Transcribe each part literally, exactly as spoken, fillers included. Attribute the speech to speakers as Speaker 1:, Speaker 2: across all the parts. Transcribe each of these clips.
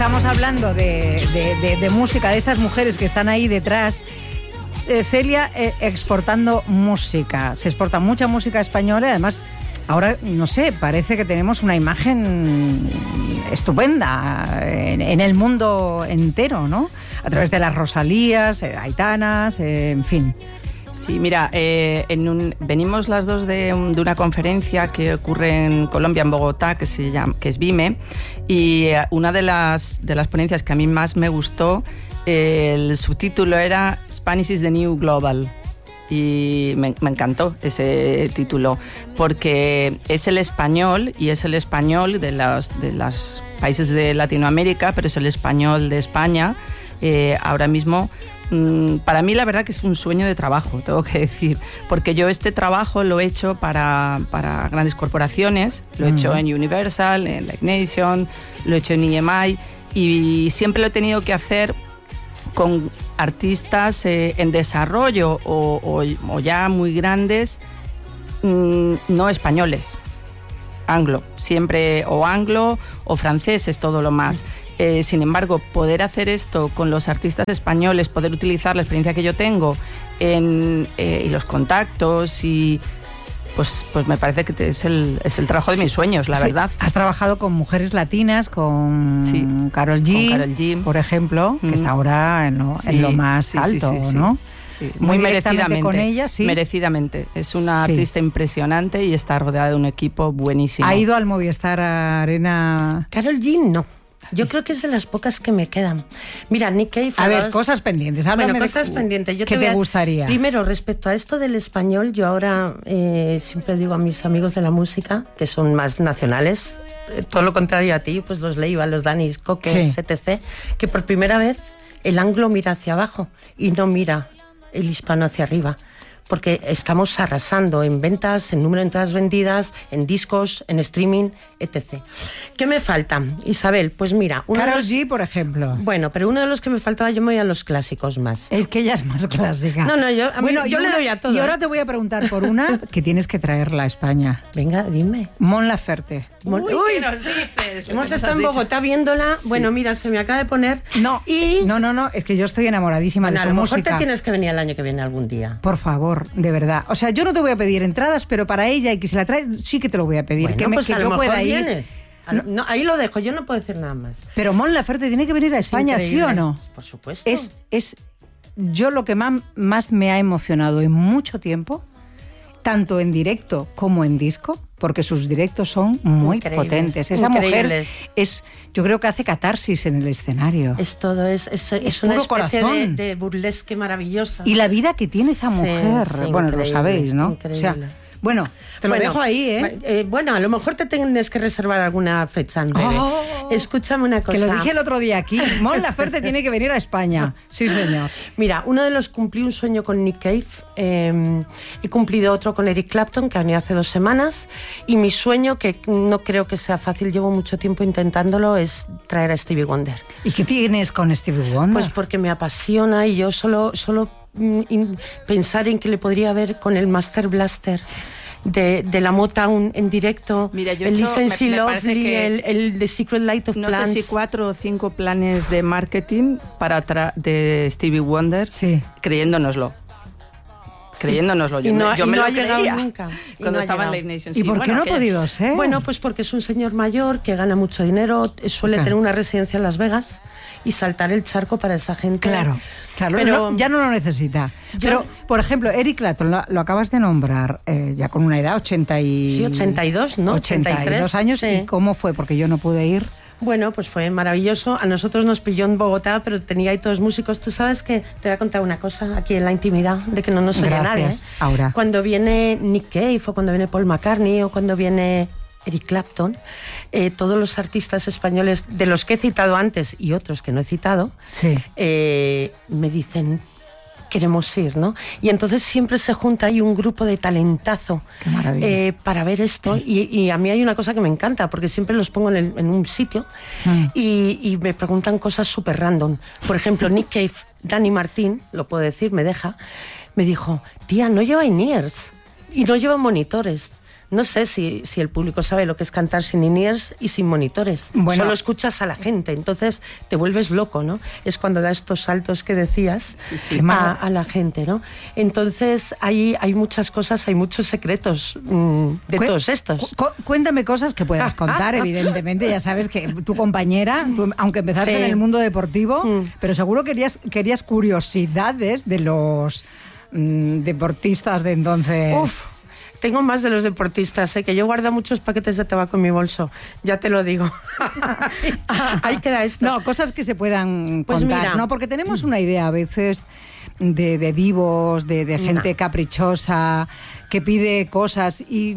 Speaker 1: Estamos hablando de, de, de, de música, de estas mujeres que están ahí detrás. Eh, Celia eh, exportando música. Se exporta mucha música española y además, ahora, no sé, parece que tenemos una imagen estupenda en, en el mundo entero, ¿no? A través de las Rosalías, eh, Aitanas, eh, en fin.
Speaker 2: Sí, mira, eh, en un, venimos las dos de, un, de una conferencia que ocurre en Colombia, en Bogotá, que se llama, que es BIME, y una de las, de las ponencias que a mí más me gustó, eh, el subtítulo era Spanish is the New Global, y me, me encantó ese título, porque es el español, y es el español de los, de los países de Latinoamérica, pero es el español de España, eh, ahora mismo. Para mí la verdad que es un sueño de trabajo, tengo que decir, porque yo este trabajo lo he hecho para, para grandes corporaciones, lo he uh-huh. hecho en Universal, en Live Nation, lo he hecho en E M I y siempre lo he tenido que hacer con artistas eh, en desarrollo o, o, o ya muy grandes, mmm, no españoles, anglo, siempre o anglo o franceses, todo lo más. Eh, sin embargo, poder hacer esto con los artistas españoles, poder utilizar la experiencia que yo tengo en, eh, y los contactos y pues, pues me parece que es el, es el trabajo de mis sueños, la sí. verdad.
Speaker 1: Has trabajado con mujeres latinas, con sí. Karol G, con Karol G, por ejemplo, mm. que está ahora en lo, sí. en lo más sí, alto, sí, sí,
Speaker 2: ¿no?
Speaker 1: Sí.
Speaker 2: Sí. Muy, Muy merecidamente
Speaker 1: con ella, sí.
Speaker 2: Merecidamente. Es una sí. artista impresionante y está rodeada de un equipo buenísimo.
Speaker 1: ¿Ha ido al Movistar Arena?
Speaker 3: Karol G no. Yo creo que es de las pocas que me quedan. Mira, Nick Cave...
Speaker 1: A ver, cosas pendientes.
Speaker 3: Bueno,
Speaker 1: de
Speaker 3: cosas pendientes. Yo
Speaker 1: ¿Qué te, te a... gustaría?
Speaker 3: Primero, respecto a esto del español, yo ahora eh, siempre digo a mis amigos de la música, que son más nacionales, eh, todo lo contrario a ti, pues los Leiva, los Danis, Coques, sí. etcétera, que por primera vez el anglo mira hacia abajo y no mira el hispano hacia arriba. Porque estamos arrasando en ventas, en número de entradas vendidas, en discos, en streaming, etcétera. ¿Qué me falta, Isabel? Pues mira...
Speaker 1: Karol
Speaker 3: los...
Speaker 1: G, por ejemplo.
Speaker 3: Bueno, pero uno de los que me faltaba, yo me voy a los clásicos más.
Speaker 1: Es que ella es más clásica.
Speaker 3: No, no, yo, a
Speaker 1: bueno,
Speaker 3: mí, yo, yo le doy a todo.
Speaker 1: Y ahora te voy a preguntar por una que tienes que traerla a España.
Speaker 3: Venga, dime.
Speaker 1: Mon Laferte.
Speaker 2: Uy, Uy, ¿qué nos dices?
Speaker 3: Hemos estado en Bogotá viéndola. Sí. Bueno, mira, se me acaba de poner...
Speaker 1: No, y... no, no, no, es que yo estoy enamoradísima bueno, de su música.
Speaker 3: A lo mejor te tienes que venir el año que viene algún día.
Speaker 1: Por favor, de verdad. O sea, yo no te voy a pedir entradas, pero para ella y que se la trae, sí que te lo voy a pedir.
Speaker 3: Bueno,
Speaker 1: que me,
Speaker 3: pues
Speaker 1: que
Speaker 3: a
Speaker 1: yo
Speaker 3: lo mejor
Speaker 1: pueda ir.
Speaker 3: Vienes. No, no, ahí lo dejo, yo no puedo decir nada más.
Speaker 1: Pero Mon Laferte tiene que venir a España, ¿sí o no?
Speaker 3: Por supuesto.
Speaker 1: Es, es yo lo que más, más me ha emocionado en mucho tiempo, tanto en directo como en disco, porque sus directos son muy increíbles, potentes. Esa increíbles. mujer es, yo creo que hace catarsis en el escenario.
Speaker 3: Es todo, es, es, es, es una especie de, de burlesque maravillosa.
Speaker 1: Y la vida que tiene esa mujer, sí, sí, bueno, lo sabéis, ¿no?
Speaker 3: Increíble.
Speaker 1: O sea, bueno, te lo
Speaker 3: bueno,
Speaker 1: dejo ahí, ¿eh?
Speaker 3: ¿eh? Bueno, a lo mejor te tienes que reservar alguna fecha en breve. Oh, Escúchame una cosa.
Speaker 1: Que lo dije el otro día aquí. Mon Laferte tiene que venir a España. Sí, señor.
Speaker 3: Mira, uno de los cumplí un sueño con Nick Cave. Eh, he cumplido otro con Eric Clapton, que ha venido hace dos semanas. Y mi sueño, que no creo que sea fácil, llevo mucho tiempo intentándolo, es traer a Stevie Wonder.
Speaker 1: ¿Y qué tienes con Stevie Wonder?
Speaker 3: Pues porque me apasiona y yo solo... solo In, pensar en que le podría haber con el Master Blaster de, de la Motown en directo.
Speaker 2: Mira, yo
Speaker 3: el
Speaker 2: hecho,
Speaker 3: Listen See Lovely,
Speaker 2: el,
Speaker 3: el The Secret Light of
Speaker 2: no
Speaker 3: Plants.
Speaker 2: No sé si cuatro o cinco planes de marketing para tra- de Stevie Wonder,
Speaker 1: sí.
Speaker 2: creyéndonoslo. Creyéndonoslo, yo,
Speaker 3: no,
Speaker 2: me, yo me
Speaker 3: no
Speaker 2: lo
Speaker 3: ha llegado
Speaker 2: creía
Speaker 3: nunca.
Speaker 2: cuando
Speaker 3: no
Speaker 2: estaba en Live Nation.
Speaker 1: ¿Y sí, por qué bueno, no ha podido ser?
Speaker 3: Bueno, pues porque es un señor mayor que gana mucho dinero, suele claro. tener una residencia en Las Vegas y saltar el charco para esa gente.
Speaker 1: Claro, claro, pero no, ya no lo necesita. Yo, pero, por ejemplo, Eric Clapton, lo, lo acabas de nombrar, eh, ya con una edad, ochenta y...
Speaker 3: Sí, ochenta y dos, ¿no?
Speaker 1: ochenta y tres ochenta y dos años, sí. ¿Y cómo fue? Porque yo no pude ir.
Speaker 3: Bueno, pues fue maravilloso. A nosotros nos pilló en Bogotá, pero tenía ahí todos músicos. Tú sabes que te voy a contar una cosa aquí en la intimidad, de que no nos oye nadie. ¿eh?
Speaker 1: Ahora.
Speaker 3: Cuando viene Nick Cave o cuando viene Paul McCartney o cuando viene Eric Clapton, eh, todos los artistas españoles, de los que he citado antes y otros que no he citado,
Speaker 1: sí.
Speaker 3: eh, me dicen... queremos ir, ¿no? Y entonces siempre se junta ahí un grupo de talentazo eh, para ver esto. Sí. Y, y a mí hay una cosa que me encanta, porque siempre los pongo en, el, en un sitio mm. y, y me preguntan cosas súper random. Por ejemplo, Nick Cave, Dani Martín, lo puedo decir, me deja, me dijo, tía, no lleva in-ears y no lleva monitores. no sé si, si el público sabe lo que es cantar sin in-ears y sin monitores. Bueno, solo escuchas a la gente, entonces te vuelves loco, ¿no? Es cuando da estos saltos que decías sí, sí. A, a la gente, ¿no? Entonces hay, hay muchas cosas, hay muchos secretos mmm, de Cu- todos estos.
Speaker 1: Cu- cuéntame cosas que puedas contar, evidentemente. Ya sabes que tu compañera, tú, aunque empezaste sí. en el mundo deportivo, mm. pero seguro querías, querías curiosidades de los mmm, deportistas de entonces.
Speaker 3: Uf. Tengo más de los deportistas, ¿eh? Que yo guardo muchos paquetes de tabaco en mi bolso, ya te lo digo. Ahí queda esto.
Speaker 1: No, cosas que se puedan pues contar, mira, ¿no? Porque tenemos una idea a veces de, de vivos, de, de gente no. caprichosa, que pide cosas y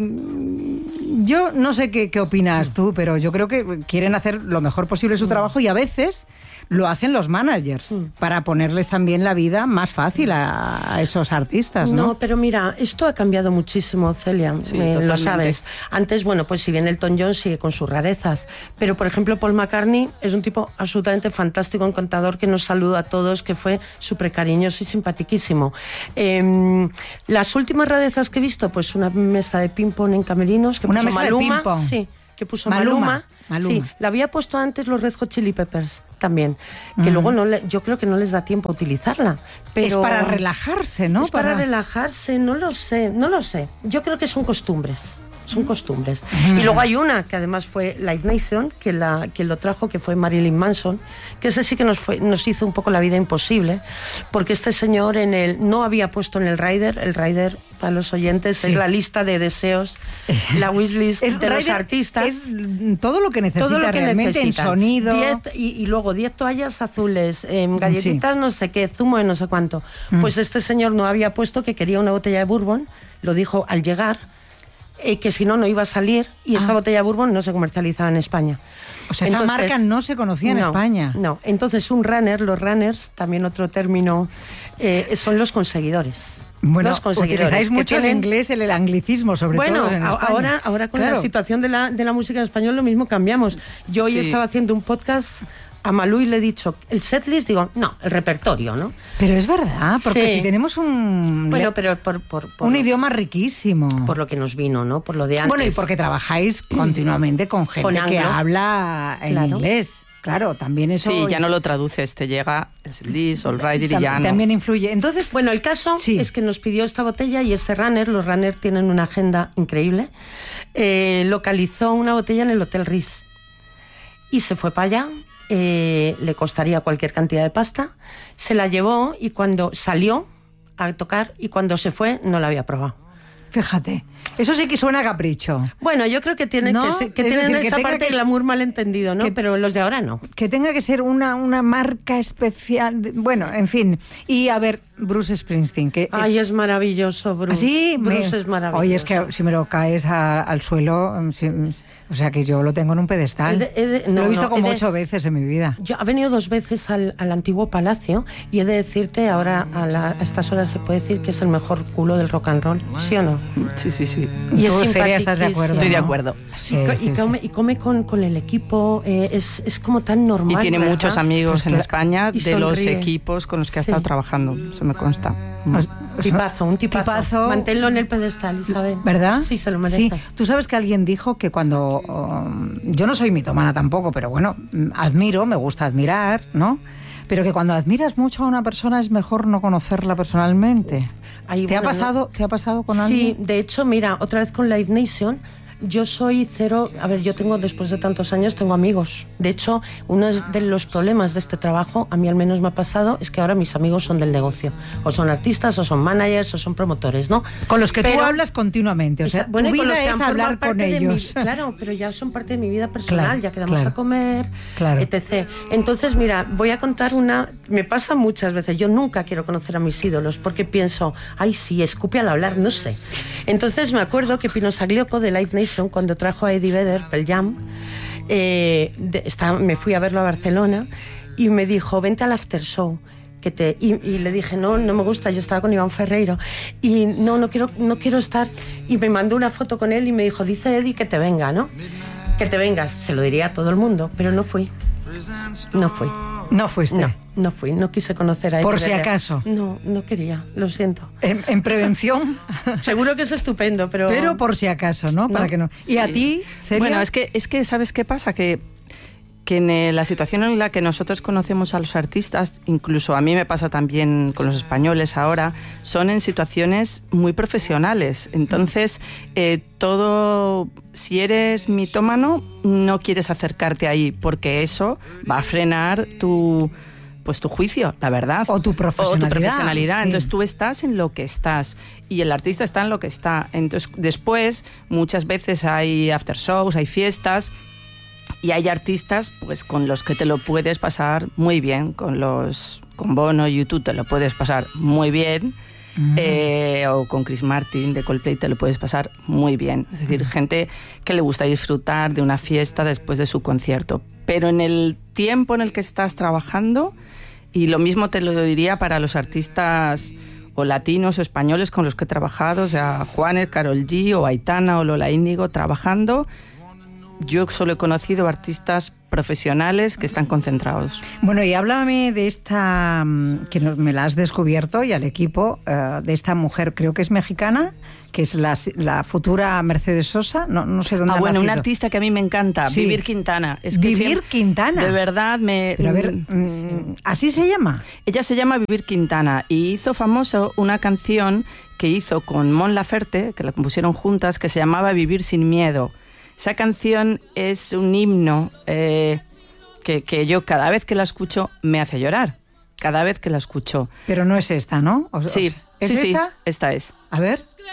Speaker 1: yo no sé qué, qué opinas tú, pero yo creo que quieren hacer lo mejor posible su trabajo y a veces lo hacen los managers mm. para ponerles también la vida más fácil a, a esos artistas, ¿no?
Speaker 3: No, pero mira, esto ha cambiado muchísimo, Celia, sí, eh, lo sabes. Antes, bueno, pues si bien Elton John sigue con sus rarezas, pero por ejemplo Paul McCartney es un tipo absolutamente fantástico, encantador, que nos saluda a todos, que fue súper cariñoso y simpaticísimo. Eh, las últimas rarezas que he visto, pues una mesa de ping-pong en camerinos que
Speaker 1: una
Speaker 3: puso
Speaker 1: mesa
Speaker 3: Maluma,
Speaker 1: de ping-pong.
Speaker 3: Sí, que puso
Speaker 1: Maluma.
Speaker 3: Maluma.
Speaker 1: Maluma.
Speaker 3: Sí, la había puesto antes los Red Hot Chili Peppers también, que uh-huh. luego no le, yo creo que no les da tiempo a utilizarla. Pero
Speaker 1: es para relajarse, ¿no?
Speaker 3: Es para... para relajarse, no lo sé, no lo sé. Yo creo que son costumbres. Son costumbres. Uh-huh. Y luego hay una que además fue Live Nation, que la que lo trajo, que fue Marilyn Manson, que ese sí que nos fue, nos hizo un poco la vida imposible, porque este señor en el no había puesto en el rider, el rider para los oyentes sí. es la lista de deseos, la wishlist de rider, los artistas.
Speaker 1: Es todo lo que necesita todo lo que realmente necesitan. En sonido.
Speaker 3: diez, y, y luego diez toallas azules, eh, galletitas, sí. no sé qué, zumo de no sé cuánto. Mm. Pues este señor no había puesto que quería una botella de bourbon, lo dijo al llegar. Eh, que si no, no iba a salir y ah. esa botella de bourbon no se comercializaba en España.
Speaker 1: O sea, entonces, esa marca no se conocía en
Speaker 3: no,
Speaker 1: España.
Speaker 3: No, entonces un runner, los runners, también otro término, eh, son los conseguidores.
Speaker 1: Bueno,
Speaker 3: los conseguidores.
Speaker 1: Utilizáis mucho tienen... el inglés, el, el anglicismo, sobre
Speaker 3: bueno,
Speaker 1: todo en España.
Speaker 3: Ahora, ahora con claro. la situación de la, de la música en español lo mismo cambiamos. Yo sí. hoy estaba haciendo un podcast a Malú y le he dicho, el setlist, digo, no, el repertorio, ¿no?
Speaker 1: Pero es verdad, porque
Speaker 3: sí.
Speaker 1: si tenemos un...
Speaker 3: Bueno, pero por, por, por
Speaker 1: un
Speaker 3: lo,
Speaker 1: idioma riquísimo.
Speaker 3: Por lo que nos vino, ¿no? Por lo de antes.
Speaker 1: Bueno, y porque trabajáis continuamente con gente con que habla en claro. inglés. Claro, también eso...
Speaker 2: Sí, ya no lo traduces, te llega el setlist o el rider y ya no.
Speaker 1: También influye. Entonces,
Speaker 3: bueno, el caso sí. es que nos pidió esta botella y ese runner, los runners tienen una agenda increíble, eh, localizó una botella en el Hotel Ritz y se fue para allá. Eh, le costaría cualquier cantidad de pasta, se la llevó y cuando salió a tocar y cuando se fue no la había probado.
Speaker 1: Fíjate, eso sí que suena a capricho.
Speaker 3: Bueno, yo creo que tiene ¿no? que, que tienen decir, esa que parte de glamour malentendido, ¿no? Que, pero los de ahora no.
Speaker 1: Que tenga que ser una, una marca especial. De, bueno, en fin. Y a ver, Bruce Springsteen. Que
Speaker 3: Ay, es, es maravilloso, Bruce.
Speaker 1: Sí,
Speaker 3: Bruce
Speaker 1: me,
Speaker 3: es maravilloso.
Speaker 1: Oye, es que si me lo caes a, al suelo, si, o sea que yo lo tengo en un pedestal. He de, he de, no, lo he visto no, como he ocho de, veces en mi vida.
Speaker 3: Yo he venido dos veces al, al antiguo palacio y he de decirte, ahora a, la, a estas horas se puede decir que es el mejor culo del rock and roll, ¿sí o no?
Speaker 2: Sí, sí, sí.
Speaker 3: Y es
Speaker 1: sería, ¿estás de acuerdo?
Speaker 2: Estoy
Speaker 1: ¿no?
Speaker 2: de acuerdo.
Speaker 3: Sí, y, sí, y, come, sí. y come con, con el equipo, eh, es, es como tan normal.
Speaker 2: Y tiene
Speaker 3: ¿verdad?
Speaker 2: muchos amigos pues en claro, España de sonríe. Los equipos con los que ha sí. estado trabajando, eso me consta.
Speaker 3: Pues, tipazo, un tipazo. tipazo. Manténlo en el pedestal, Isabel.
Speaker 1: ¿Verdad?
Speaker 3: Sí, se lo merece.
Speaker 1: Sí. Tú sabes que alguien dijo que cuando... Um, yo no soy mitomana tampoco, pero bueno, admiro, me gusta admirar, ¿no? Pero que cuando admiras mucho a una persona es mejor no conocerla personalmente. Ahí, ¿Te, bueno, ha pasado, no. ¿Te ha pasado con alguien?
Speaker 3: Sí, de hecho, mira, otra vez con Live Nation, yo soy cero... A ver, yo tengo, después de tantos años, tengo amigos. De hecho, uno de los problemas de este trabajo, a mí al menos me ha pasado, es que ahora mis amigos son del negocio. O son artistas, o son managers, o son promotores, ¿no?
Speaker 1: Con los que pero, tú hablas continuamente. O sea,
Speaker 3: bueno,
Speaker 1: tu vida
Speaker 3: con los que
Speaker 1: es hablar con ellos.
Speaker 3: Mi, claro, pero ya son parte de mi vida personal. Claro, ya quedamos
Speaker 1: claro,
Speaker 3: a comer,
Speaker 1: claro.
Speaker 3: etcétera. Entonces, mira, voy a contar una... Me pasa muchas veces. Yo nunca quiero conocer a mis ídolos porque pienso, ay, sí, escupe al hablar, no sé. Entonces me acuerdo que Pino Saglioco de Live Nation, cuando trajo a Eddie Vedder, Pearl Jam, eh, de, está, me fui a verlo a Barcelona y me dijo, vente al after show. Que te, y, y le dije, no, no me gusta, yo estaba con Iván Ferreiro y no, no quiero, no quiero estar. Y me mandó una foto con él y me dijo, dice Eddie que te venga, ¿no? Que te vengas. Se lo diría a todo el mundo, pero no fui. No fui.
Speaker 1: No fuiste.
Speaker 3: No, no fui, no quise conocer a
Speaker 1: Por
Speaker 3: Echeverría.
Speaker 1: si acaso.
Speaker 3: No, no quería, lo siento.
Speaker 1: En, en prevención.
Speaker 3: Seguro que es estupendo, pero...
Speaker 1: Pero por si acaso, ¿no? Para
Speaker 3: No.
Speaker 1: que no. ¿Y a ti, Celia?
Speaker 2: Bueno, es que, es que ¿sabes qué pasa? Que, que en eh, la situación en la que nosotros conocemos a los artistas, incluso a mí me pasa también con los españoles ahora, son en situaciones muy profesionales. Entonces, eh, todo... Si eres mitómano, no quieres acercarte ahí, porque eso va a frenar tu... pues tu juicio, la verdad.
Speaker 1: O tu profesionalidad.
Speaker 2: O tu profesionalidad.
Speaker 1: Sí.
Speaker 2: Entonces tú estás en lo que estás y el artista está en lo que está. Entonces después muchas veces hay after shows, hay fiestas y hay artistas pues con los que te lo puedes pasar muy bien. Con los con Bono y YouTube te lo puedes pasar muy bien. Mm. Eh, o con Chris Martin de Coldplay te lo puedes pasar muy bien. Es decir, mm. gente que le gusta disfrutar de una fiesta después de su concierto. Pero en el tiempo en el que estás trabajando, y lo mismo te lo diría para los artistas o latinos o españoles con los que he trabajado, o sea, Juanes, Karol G o Aitana o Lola Índigo trabajando, yo solo he conocido artistas profesionales que están concentrados.
Speaker 1: Bueno, y háblame de esta, que me la has descubierto, y al equipo, uh, de esta mujer, creo que es mexicana, que es la, la futura Mercedes Sosa, no, no sé dónde
Speaker 2: ah,
Speaker 1: ha
Speaker 2: bueno,
Speaker 1: nacido.
Speaker 2: una artista que a mí me encanta,
Speaker 1: sí.
Speaker 2: Vivir Quintana. Es que
Speaker 1: Vivir
Speaker 2: siempre,
Speaker 1: Quintana.
Speaker 2: De verdad, me...
Speaker 1: Pero a ver, mm, ¿así se llama?
Speaker 2: Ella se llama Vivir Quintana y hizo famoso una canción que hizo con Mon Laferte, que la compusieron juntas, que se llamaba Vivir sin miedo. Esa canción es un himno eh, que, que yo cada vez que la escucho me hace llorar. Cada vez que la escucho.
Speaker 1: Pero no es esta, ¿no? O,
Speaker 2: sí,
Speaker 1: ¿Es
Speaker 2: sí,
Speaker 1: esta?
Speaker 2: Sí, esta es.
Speaker 1: A ver.